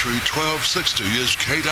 Country 1260 is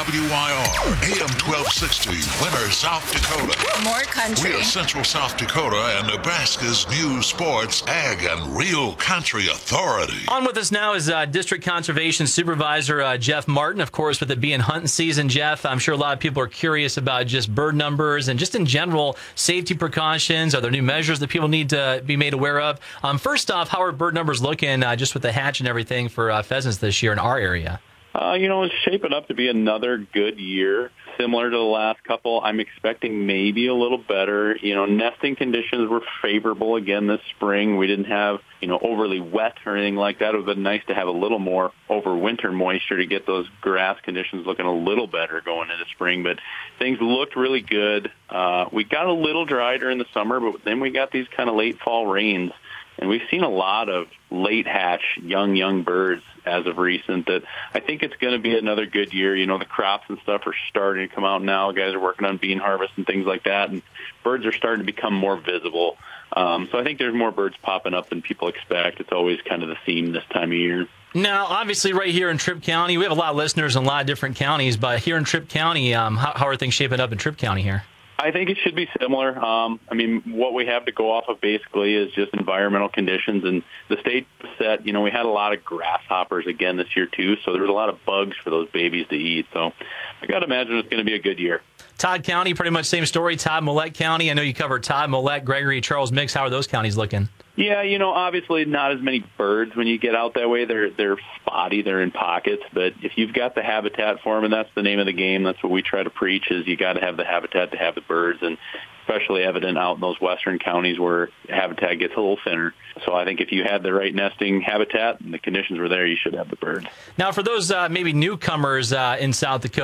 KWYR. AM 1260, Winter, South Dakota. More country. We are Central South Dakota and Nebraska's news, sports, ag, and real country authority. On with us now is District Conservation Supervisor Jeff Martin. Of course, with it being hunting season, Jeff, I'm sure a lot of people are curious about just bird numbers and just in general safety precautions. Are there new measures that people need to be made aware of? First off, how are bird numbers looking just with the hatch and everything for pheasants this year in our area? It's shaping up to be another good year, similar to the last couple. I'm expecting maybe a little better. Nesting conditions were favorable again this spring. We didn't have, overly wet or anything like that. It would have been nice to have a little more overwinter moisture to get those grass conditions looking a little better going into spring. But things looked really good. We got a little dry during the summer, but then we got these kind of late fall rains. And we've seen a lot of late hatch, young birds as of recent that I think it's going to be another good year. The crops and stuff are starting to come out now. Guys are working on bean harvest and things like that, and birds are starting to become more visible. So I think there's more birds popping up than people expect. It's always kind of the theme this time of year. Now, obviously, right here in Tripp County, we have a lot of listeners in a lot of different counties, but here in Tripp County, how are things shaping up in Tripp County here? I think it should be similar. What we have to go off of basically is just environmental conditions, and the state set, we had a lot of grasshoppers again this year too, so there was a lot of bugs for those babies to eat. So I got to imagine it's going to be a good year. Todd County, pretty much same story. Todd, Millette County. I know you covered Todd, Millette, Gregory, Charles Mix. How are those counties looking? Yeah, obviously not as many birds when you get out that way. They're spotty, they're in pockets. But if you've got the habitat for them, and that's the name of the game, that's what we try to preach, is you got to have the habitat to have the birds, and especially evident out in those western counties where habitat gets a little thinner. So I think if you had the right nesting habitat and the conditions were there, you should have the birds. Now, for those maybe newcomers in South Dakota,